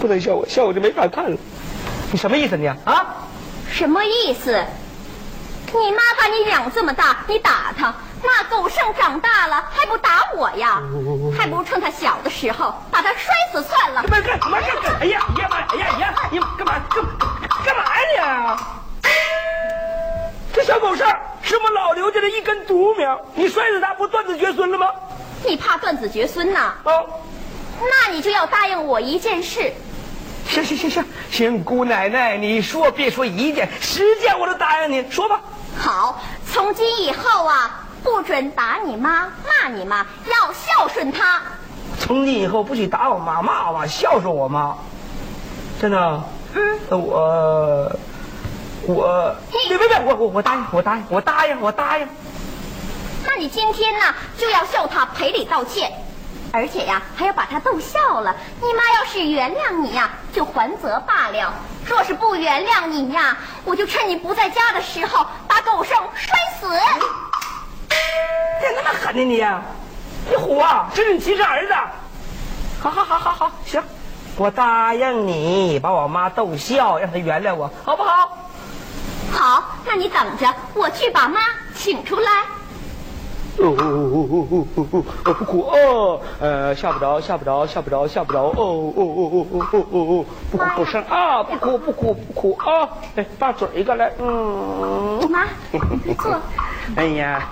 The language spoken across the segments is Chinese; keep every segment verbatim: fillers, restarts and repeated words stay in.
不能笑我，笑我就没法看了。你什么意思你啊？啊？ 什么意思？你妈把你养这么大，你打她，那狗剩长大了还不打我呀？还不如趁他小的时候把他摔死算了。 干嘛干嘛干嘛？哎呀哎呀妈！哎呀哎呀！你干嘛干干嘛呀你？这小狗剩是我们老刘家的一根独苗，你摔死它不断子绝孙了吗？ 你怕断子绝孙呐？ 哦， 那你就要答应我一件事。 行行行行行，姑奶奶，你说别说一件，十件我都答应你，说吧。 好，从今以后啊，不准打你妈，骂你妈，要孝顺她。 从今以后不许打我妈，骂我妈，孝顺我妈。真的？ 嗯。 我我别别别，我我我答应，我答应，我答应，我答应。 那你今天呢就要向她赔礼道歉，而且呀还要把她逗笑了。你妈要是原谅你呀，就还则罢了；若是不原谅你呀，我就趁你不在家的时候把狗剩摔死。 你那么狠呢你呀？你虎啊！这是你亲生儿子。好好好好好，行，我答应你，把我妈逗笑，让她原谅我，好不好？ 好，那你等着，我去把妈请出来。 哦哦哦哦哦哦！不哭哦，呃，吓不着，吓不着，吓不着，吓不着。哦哦哦哦哦哦哦哦！不哭不声啊！不哭不哭不哭啊！哎，大嘴一个来，嗯。 妈，坐。 哎呀，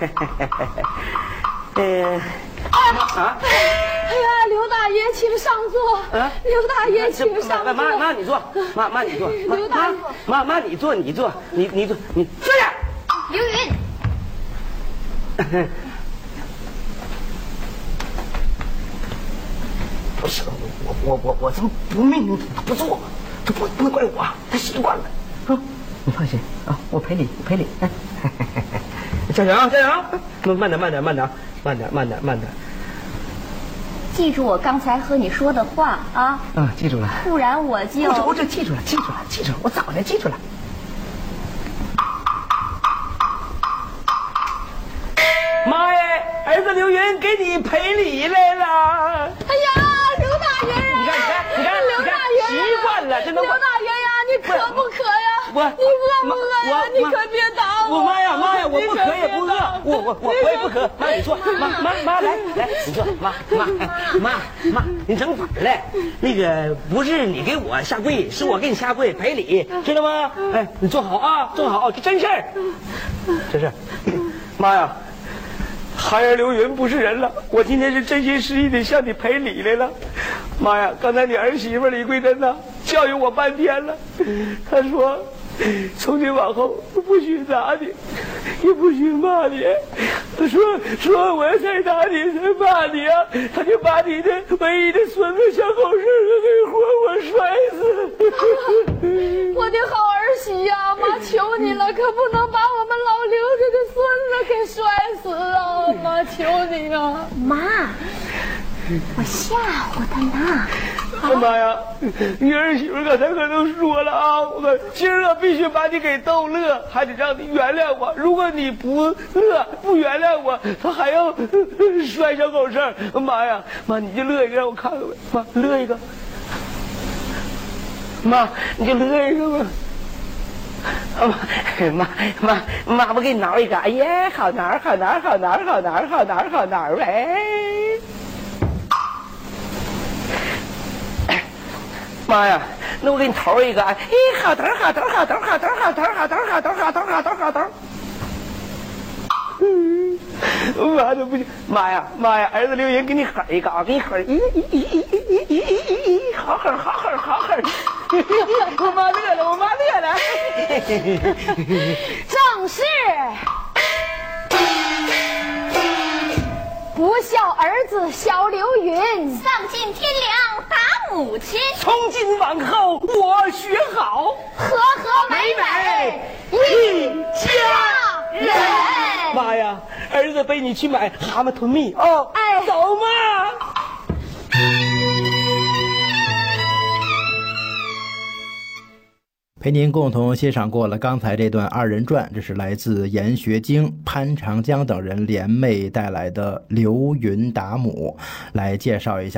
呃，啊！ 哎呀，刘大爷，请上座。啊，刘大爷，请上座。 妈妈你坐，妈妈你坐。 刘大爷， 妈妈你坐，你坐，你你坐，你坐下。 刘云。 不是我我我我怎么不命令他不做？这不不能怪我，他习惯了。嗯，你放心啊，我赔你，我赔你。加油啊，加油！慢点，慢点，慢点，慢点，慢点，慢点。 记住我刚才和你说的话啊！ 啊，记住了。 不然我就…… 我我这记住了，记住了，记住了，我早就记住了。妈呀，儿子刘云给你赔礼来了！ 哎呀，刘大爷呀！ 你看，你看，你看， 刘大爷， 习惯了，这能刘大爷呀，你渴不渴呀？ 我你饿不饿呀？你可别打我！ 我妈呀妈呀，我不渴也不饿，我我我我也不渴。妈你坐，妈妈妈来来，你坐，妈妈妈妈，你整反了。那个不是你给我下跪，是我给你下跪赔礼，知道吗？哎，你坐好啊，坐好，这真事儿，真事儿。妈呀！孩儿刘云不是人了，我今天是真心实意的向你赔礼来了。妈呀，刚才你儿媳妇李桂珍呐教育我半天了，她说从今往后不许打你，也不许骂你。她说说我要再打你再骂你啊，她就把你的唯一的孙子小狗剩给活活摔死。 我的好儿媳呀，妈求你了，可不能把我们老刘家的孙子给摔死啊！妈求你啊！ 妈，我吓唬他呢。 我妈呀，你儿媳妇刚才可都说了啊，我今儿个必须把你给逗乐，还得让你原谅我。如果你不乐不原谅我，他还要摔小狗剩。妈呀，妈你就乐一个让我看看呗，妈乐一个。妈你就乐一个吧。妈妈妈妈，我给你挠一个。哎呀，好挠好挠好挠好挠好挠好挠哎。妈呀，那我给你头一个，哎，好头好头好头好头好头好头好头好头好头好头。嗯，妈的不行，妈呀妈呀，儿子刘云给你狠一个啊，给你狠，咦咦咦咦咦咦咦咦，好狠好狠好狠。我妈乐了，我妈乐了。 正是。不孝儿子小刘云， 丧尽天良打母亲。 从今往后我学好， 和和美美一家人。 妈呀，儿子背你去买蛤蟆吞蜜哦，哎，走嘛。 陪您共同欣赏过了刚才这段二人转，这是来自严学晶、潘长江等人联袂带来的《刘云打母》，来介绍一下